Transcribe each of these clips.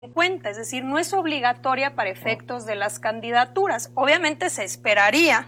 cuenta, es decir, no es obligatoria para efectos de las candidaturas. Obviamente se esperaría,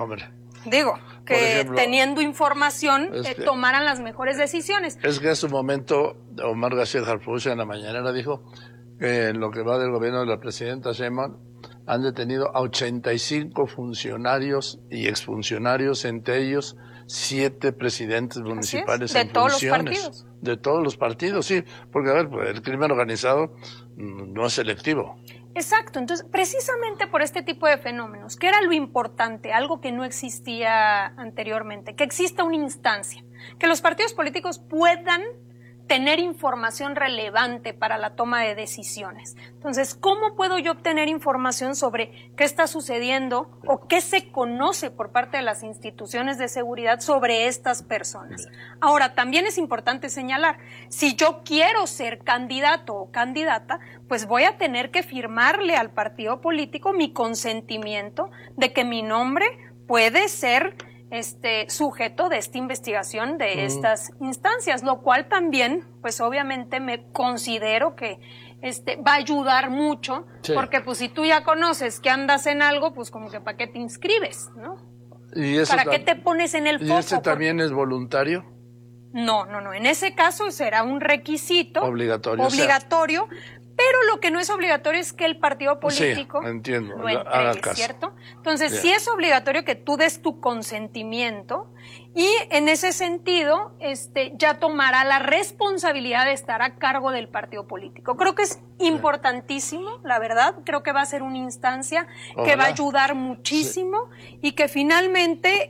que ejemplo, teniendo información tomaran las mejores decisiones. Es que en su momento Omar García Harfuch en la mañanera dijo que en lo que va del gobierno de la presidenta Sheinbaum han detenido a 85 funcionarios y exfuncionarios, entre ellos 7 presidentes municipales en funciones. De todos los partidos, sí, porque a ver, pues, el crimen organizado no es selectivo. Exacto, entonces precisamente por este tipo de fenómenos, ¿qué era lo importante? Algo que no existía anteriormente, que exista una instancia, que los partidos políticos puedan tener información relevante para la toma de decisiones. Entonces, ¿cómo puedo yo obtener información sobre qué está sucediendo o qué se conoce por parte de las instituciones de seguridad sobre estas personas? Ahora, también es importante señalar, si yo quiero ser candidato o candidata, pues voy a tener que firmarle al partido político mi consentimiento de que mi nombre puede ser sujeto de esta investigación de estas instancias, lo cual también, pues obviamente me considero que va a ayudar mucho, porque pues si tú ya conoces que andas en algo, pues como que ¿para qué te inscribes, no? ¿Y eso ¿Para qué te pones en el foco? ¿Y este también es voluntario? No, en ese caso será un requisito obligatorio, pero lo que no es obligatorio es que el partido político lo entregue, ¿cierto? Entonces, sí es obligatorio que tú des tu consentimiento y en ese sentido, ya tomará la responsabilidad de estar a cargo del partido político. Creo que es importantísimo, la verdad. Creo que va a ser una instancia que va a ayudar muchísimo y que finalmente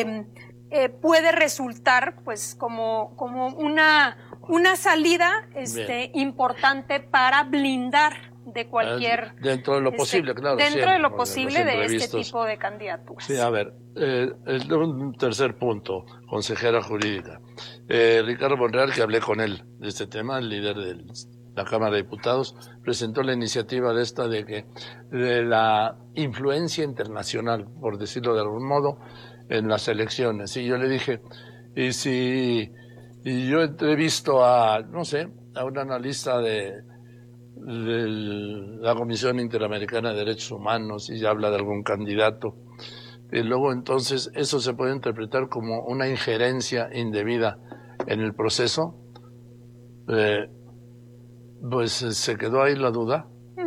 puede resultar, pues, como una salida importante para para de cualquier dentro de lo posible, claro, dentro de lo posible de este tipo de candidaturas. Sí, a ver, un tercer punto, consejera jurídica. Ricardo Monreal, que hablé con él de este tema, el líder de la Cámara de Diputados, presentó la iniciativa de la influencia internacional, por decirlo de algún modo, en las elecciones. Y yo le dije, y yo entrevisto a un analista de la Comisión Interamericana de Derechos Humanos y habla de algún candidato, y luego entonces eso se puede interpretar como una injerencia indebida en el proceso, pues se quedó ahí la duda.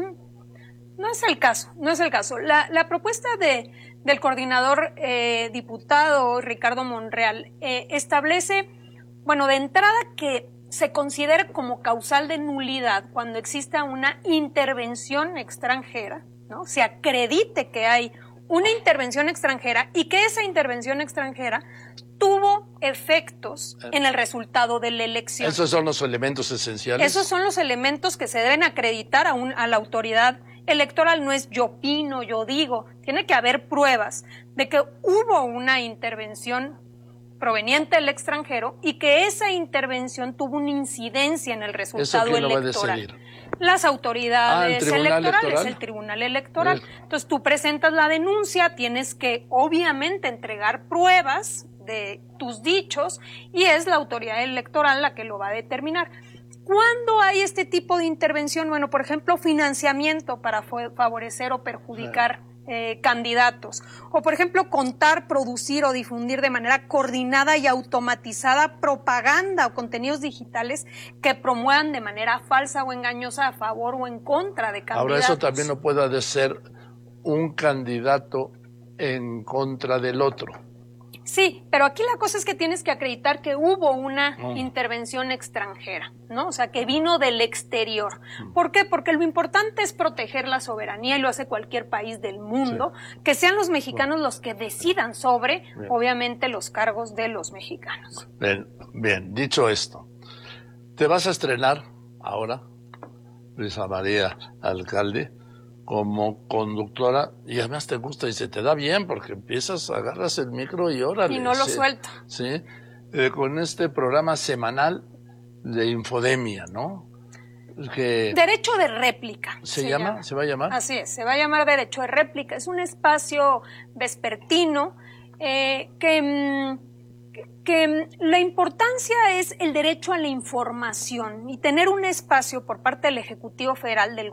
No es el caso. La propuesta del coordinador diputado Ricardo Monreal establece, de entrada que se considere como causal de nulidad cuando exista una intervención extranjera, ¿no? Se acredite que hay una intervención extranjera y que esa intervención extranjera tuvo efectos en el resultado de la elección. ¿Esos son los elementos esenciales? Esos son los elementos que se deben acreditar a la autoridad electoral. No es yo opino, yo digo. Tiene que haber pruebas de que hubo una intervención proveniente del extranjero y que esa intervención tuvo una incidencia en el resultado electoral. Las autoridades electorales, el Tribunal Electoral. Entonces tú presentas la denuncia, tienes que obviamente entregar pruebas de tus dichos y es la autoridad electoral la que lo va a determinar. ¿Cuándo hay este tipo de intervención? Por ejemplo, financiamiento para favorecer o perjudicar candidatos. O, por ejemplo, contar, producir o difundir de manera coordinada y automatizada propaganda o contenidos digitales que promuevan de manera falsa o engañosa a favor o en contra de candidatos. Ahora, eso también no puede ser un candidato en contra del otro. Sí, pero aquí la cosa es que tienes que acreditar que hubo una intervención extranjera, ¿no? O sea, que vino del exterior. ¿Por qué? Porque lo importante es proteger la soberanía y lo hace cualquier país del mundo, que sean los mexicanos los que decidan sobre, obviamente, los cargos de los mexicanos. Bien, dicho esto, te vas a estrenar ahora, Luisa María Alcalde, como conductora, y además te gusta y se te da bien porque agarras el micro y órale. Y no lo suelto. Sí, con este programa semanal de Infodemia, ¿no? Derecho de réplica. ¿Se llama? ¿Se va a llamar? Así es, se va a llamar Derecho de réplica. Es un espacio vespertino que que la importancia es el derecho a la información y tener un espacio por parte del Ejecutivo Federal, del